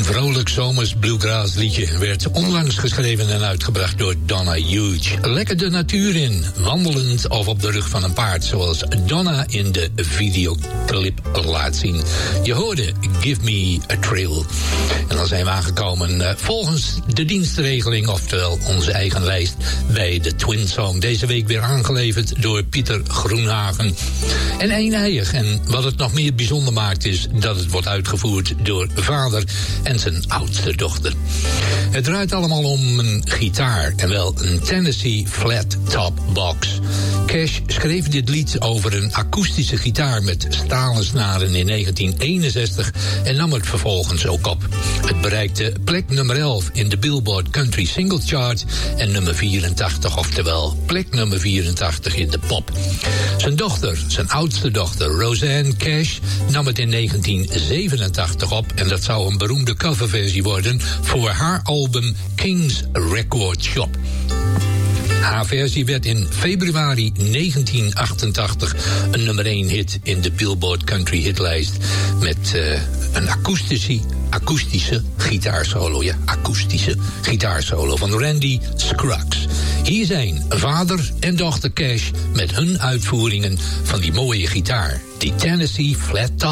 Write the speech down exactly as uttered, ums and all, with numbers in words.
vrolijk zomers bluegrass liedje werd onlangs geschreven en uitgebracht door Donna Hughes. Lekker de natuur in, wandelend of op de rug van een paard, zoals Donna in de videoclip laat zien. Je hoorde Give Me a Thrill. En dan zijn we aangekomen uh, volgens de dienstregeling, oftewel onze eigen lijst, bij de Twin Song. Deze week weer aangeleverd door Pieter Groenhagen. En eenijig. En wat het nog meer bijzonder maakt is dat het wordt uitgevoerd door vader en zijn oudste dochter. Het draait allemaal om een gitaar, en wel een Tennessee Flat Top Box. Cash schreef dit lied over een akoestische gitaar met stalen snaren in negentien eenenzestig en nam het vervolgens ook op. Het bereikte plek nummer elf in de Billboard Country Single Chart en nummer vierentachtig, oftewel plek nummer vierentachtig in de pop. Zijn dochter, zijn oudste dochter, Rosanne Cash, nam het in negentien zevenentachtig op en dat zou een beroemde coverversie worden voor haar album King's Record Shop. Haar versie werd in februari negentien achtentachtig een nummer één hit in de Billboard Country Hitlijst met uh, een akoestische, akoestische gitaarsolo. Ja, akoestische gitaarsolo van Randy Scruggs. Hier zijn vader en dochter Cash met hun uitvoeringen van die mooie gitaar, die Tennessee Flat Top.